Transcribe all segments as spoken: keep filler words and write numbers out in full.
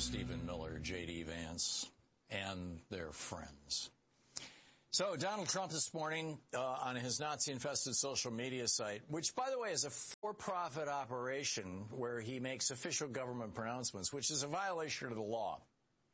Stephen Miller, J D. Vance, and their friends. So Donald Trump this morning uh, on his Nazi-infested social media site, which, by the way, is a for-profit operation where he makes official government pronouncements, which is a violation of the law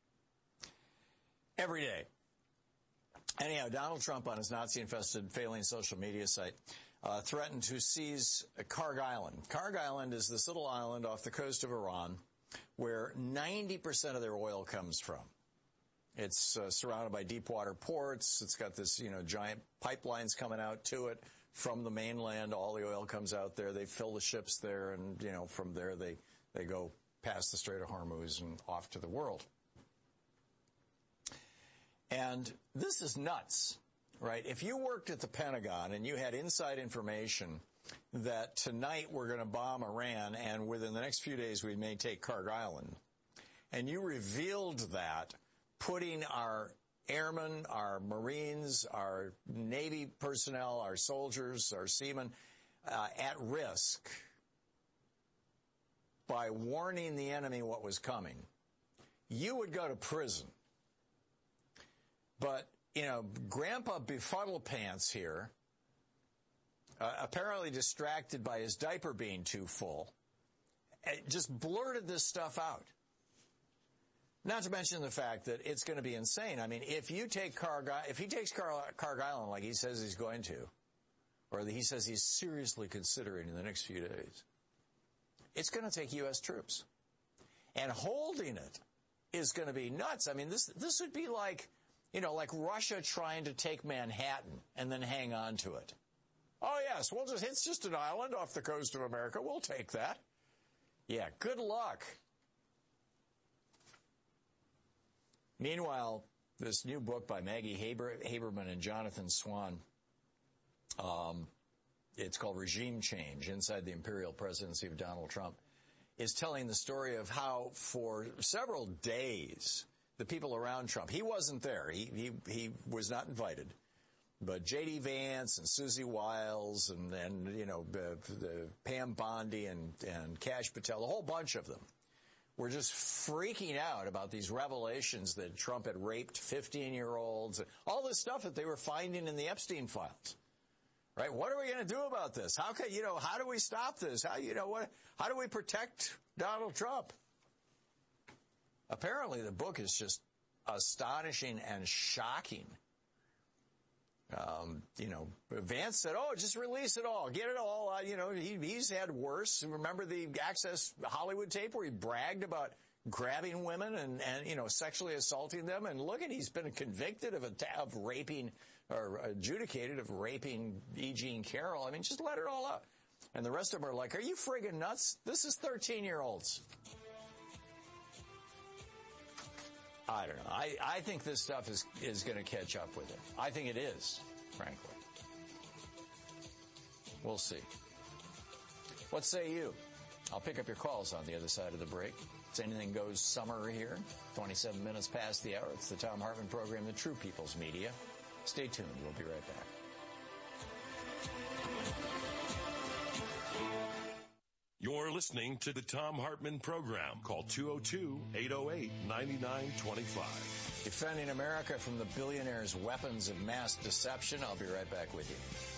every day. Anyhow, Donald Trump on his Nazi-infested failing social media site uh, threatened to seize Karg Island. Karg Island is this little island off the coast of Iran where ninety percent of their oil comes from. It's uh, surrounded by deep water ports. It's got this, you know, giant pipelines coming out to it from the mainland. All the oil comes out there. They fill the ships there, and, you know, from there they, they go past the Strait of Hormuz and off to the world. And this is nuts, right? If you worked at the Pentagon and you had inside information that tonight we're going to bomb Iran and within the next few days we may take Karg Island, and you revealed that, putting our airmen, our Marines, our Navy personnel, our soldiers, our seamen uh, at risk by warning the enemy what was coming, you would go to prison. But, you know, Grandpa Befuddle Pants here, uh, apparently distracted by his diaper being too full, just blurted this stuff out. Not to mention the fact that it's going to be insane. I mean, if you take Karg, if he takes Karg, Karg Island like he says he's going to, or that he says he's seriously considering in the next few days, it's going to take U S troops. And holding it is going to be nuts. I mean, this this would be like, you know, like Russia trying to take Manhattan and then hang on to it. Oh, yes, we'll just, it's just an island off the coast of America. We'll take that. Yeah, good luck. Meanwhile, this new book by Maggie Haber, Haberman and Jonathan Swan, um, it's called Regime Change, Inside the Imperial Presidency of Donald Trump, is telling the story of how for several days the people around Trump, he wasn't there, he he, he was not invited, but J D. Vance and Susie Wiles and, and you know, the, the Pam Bondi and, and Kash Patel, a whole bunch of them, were just freaking out about these revelations that Trump had raped fifteen-year-olds, all this stuff that they were finding in the Epstein files. Right? What are we going to do about this? How can, you know, how do we stop this? How, you know, what, how do we protect Donald Trump? Apparently, the book is just astonishing and shocking. Um, you know, Vance said, oh, just release it all. Get it all out. You know, he, he's had worse. Remember the Access Hollywood tape where he bragged about grabbing women and, and you know, sexually assaulting them? And look at, he's been convicted of, a, of raping, or adjudicated of raping E. Jean Carroll. I mean, just let it all out. And the rest of them are like, are you friggin' nuts? This is thirteen-year-olds. I don't know. I, I think this stuff is, is going to catch up with it. I think it is, frankly. We'll see. What say you? I'll pick up your calls on the other side of the break. It's Anything Goes summer here. twenty-seven minutes past the hour. It's the Thom Hartmann program, The True People's Media. Stay tuned. We'll be right back. You're listening to the Thom Hartmann program. Call two oh two, eight oh eight, nine nine two five. Defending America from the billionaires' weapons of mass deception. I'll be right back with you.